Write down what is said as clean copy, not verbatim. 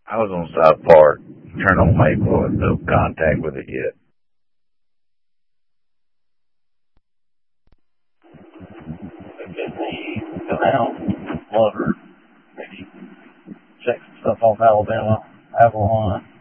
I was on South Park. Turned on Maple and no contact with it yet. Get me come out, Lover, maybe check some stuff off Alabama, Avalon.